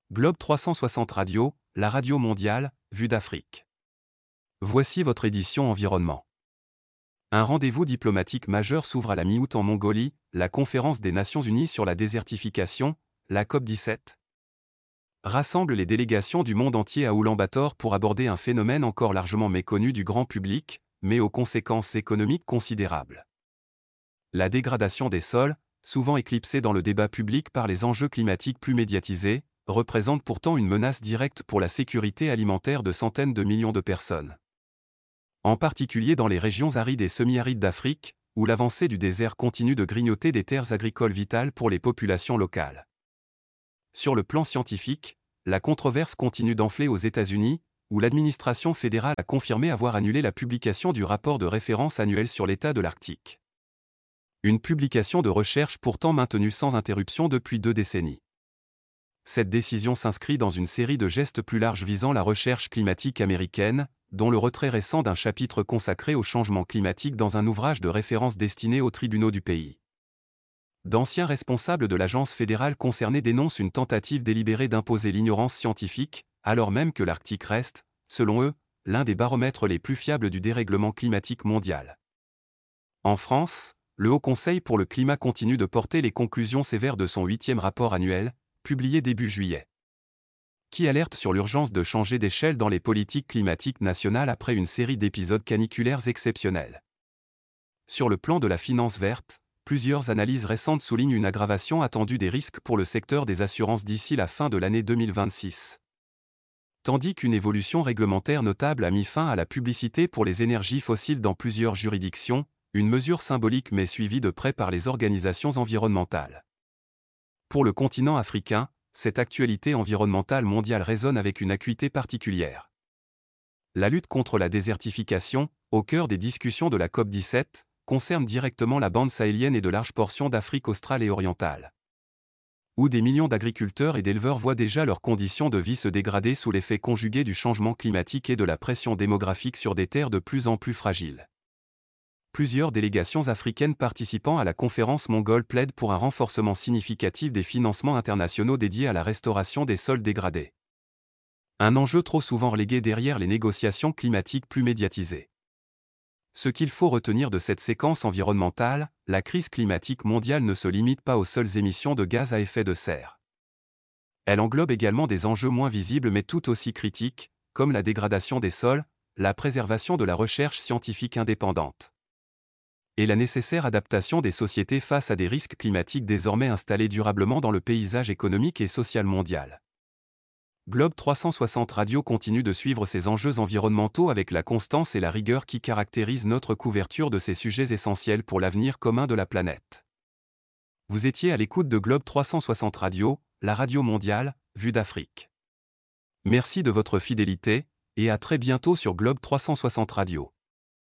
Globe 360 Radio, la radio mondiale, vue d'Afrique. Voici votre édition environnement. Un rendez-vous diplomatique majeur s'ouvre à la mi-août en Mongolie, la conférence des Nations Unies sur la désertification, la COP17, rassemble les délégations du monde entier à Oulan-Bator pour aborder un phénomène encore largement méconnu du grand public, mais aux conséquences économiques considérables. La dégradation des sols, souvent éclipsée dans le débat public par les enjeux climatiques plus médiatisés, représente pourtant une menace directe pour la sécurité alimentaire de centaines de millions de personnes. En particulier dans les régions arides et semi-arides d'Afrique, où l'avancée du désert continue de grignoter des terres agricoles vitales pour les populations locales. Sur le plan scientifique, la controverse continue d'enfler aux États-Unis, où l'administration fédérale a confirmé avoir annulé la publication du rapport de référence annuel sur l'état de l'Arctique. Une publication de recherche pourtant maintenue sans interruption depuis 2 décennies. Cette décision s'inscrit dans une série de gestes plus larges visant la recherche climatique américaine, dont le retrait récent d'un chapitre consacré au changement climatique dans un ouvrage de référence destiné aux tribunaux du pays. D'anciens responsables de l'agence fédérale concernée dénoncent une tentative délibérée d'imposer l'ignorance scientifique, alors même que l'Arctique reste, selon eux, l'un des baromètres les plus fiables du dérèglement climatique mondial. En France, le Haut Conseil pour le climat continue de porter les conclusions sévères de son 8e rapport annuel, publié début juillet, qui alerte sur l'urgence de changer d'échelle dans les politiques climatiques nationales après une série d'épisodes caniculaires exceptionnels. Sur le plan de la finance verte, plusieurs analyses récentes soulignent une aggravation attendue des risques pour le secteur des assurances d'ici la fin de l'année 2026. Tandis qu'une évolution réglementaire notable a mis fin à la publicité pour les énergies fossiles dans plusieurs juridictions, une mesure symbolique mais suivie de près par les organisations environnementales. Pour le continent africain, cette actualité environnementale mondiale résonne avec une acuité particulière. La lutte contre la désertification, au cœur des discussions de la COP17, concerne directement la bande sahélienne et de larges portions d'Afrique australe et orientale, où des millions d'agriculteurs et d'éleveurs voient déjà leurs conditions de vie se dégrader sous l'effet conjugué du changement climatique et de la pression démographique sur des terres de plus en plus fragiles. Plusieurs délégations africaines participant à la conférence mongole plaident pour un renforcement significatif des financements internationaux dédiés à la restauration des sols dégradés. Un enjeu trop souvent relégué derrière les négociations climatiques plus médiatisées. Ce qu'il faut retenir de cette séquence environnementale, la crise climatique mondiale ne se limite pas aux seules émissions de gaz à effet de serre. Elle englobe également des enjeux moins visibles mais tout aussi critiques, comme la dégradation des sols, la préservation de la recherche scientifique indépendante et la nécessaire adaptation des sociétés face à des risques climatiques désormais installés durablement dans le paysage économique et social mondial. Globe 360 Radio continue de suivre ces enjeux environnementaux avec la constance et la rigueur qui caractérisent notre couverture de ces sujets essentiels pour l'avenir commun de la planète. Vous étiez à l'écoute de Globe 360 Radio, la radio mondiale, vue d'Afrique. Merci de votre fidélité, et à très bientôt sur Globe 360 Radio.